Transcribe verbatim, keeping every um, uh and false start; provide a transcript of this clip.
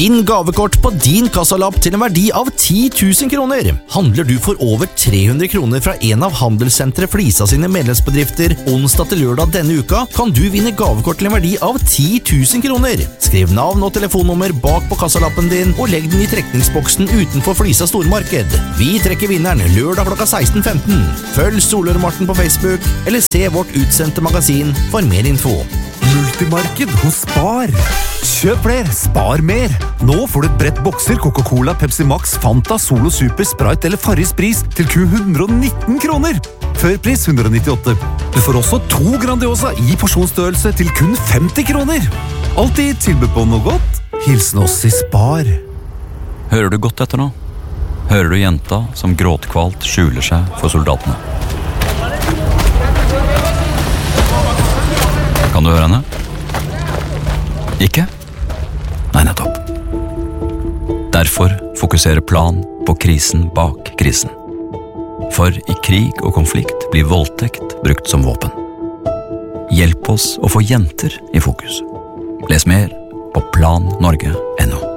Vinn gavekort på din kassalapp til en verdi av ti tusen kroner. Handler du for over tre hundre kroner fra en av Handelssenteret Flisa sine medlemsbedrifter onsdag til lørdag denne uka, kan du vinne gavekort til en verdi av ti tusen kroner. Skriv navn og telefonnummer bak på kassalappen din, og legg den i trekningsboksen utenfor Flisa stormarked. Vi trekker vinneren lørdag klokka seksten femten. Følg Solør-Marten på Facebook, eller se vårt utsendte magasin for mer info. Multimarked hos Spar. Kjøp flere, spar mer. Nå får du et brett bokser Coca-Cola, Pepsi Max, Fanta, Solo Super, Sprite eller Farris Bris til kun hundre og nitten kroner. Før pris hundre og nittiåtte. Du får også to Grandiosa i porsjonsstørrelse til kun femti kroner. Alltid tilbud på noe godt. Hilsen oss i Spar. Hører du godt etter nå? Hører du jenta som gråtkvalt skjuler seg for soldatene? Kan du høre henne? Ikke? Nei, nettopp. Derfor fokuserer Plan på krisen bak krisen. For i krig og konflikt blir voldtekt brukt som våpen. Hjelp oss å få jenter i fokus. Les mer på plan norge punktum no.